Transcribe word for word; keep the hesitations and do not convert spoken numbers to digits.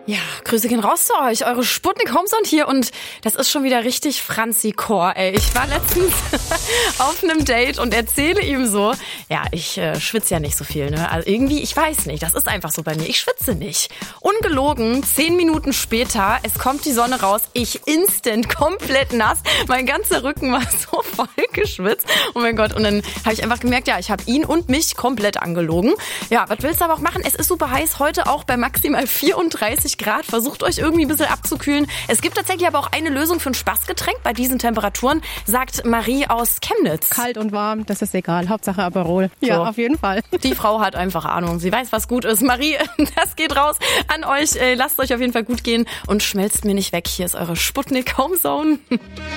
Ja, Grüße gehen raus zu euch, eure Sputnik Homezone hier und das ist schon wieder richtig Franzi-Core, ey. Ich war letztens auf einem Date und erzähle ihm so, ja, ich äh, schwitze ja nicht so viel, ne? Also irgendwie, ich weiß nicht, das ist einfach so bei mir, ich schwitze nicht. Ungelogen, zehn Minuten später, es kommt die Sonne raus, ich instant komplett nass, mein ganzer Rücken war so voll geschwitzt, oh mein Gott. Und dann habe ich einfach gemerkt, ja, ich habe ihn und mich komplett angelogen. Ja, was willst du aber auch machen? Es ist super heiß, heute auch bei maximal vierunddreißig Grad. Versucht euch irgendwie ein bisschen abzukühlen. Es gibt tatsächlich aber auch eine Lösung für ein Spaßgetränk bei diesen Temperaturen, sagt Marie aus Chemnitz. Kalt und warm, das ist egal. Hauptsache Aperol. Ja, so. Auf jeden Fall. Die Frau hat einfach Ahnung. Sie weiß, was gut ist. Marie, das geht raus an euch. Lasst euch auf jeden Fall gut gehen und schmelzt mir nicht weg. Hier ist eure Sputnik Homezone.